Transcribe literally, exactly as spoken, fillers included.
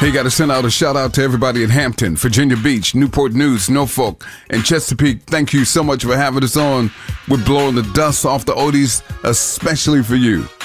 Hey, got to send out a shout out to everybody in Hampton, Virginia Beach, Newport News, Norfolk, and Chesapeake. Thank you so much for having us on. We're blowing the dust off the oldies, especially for you.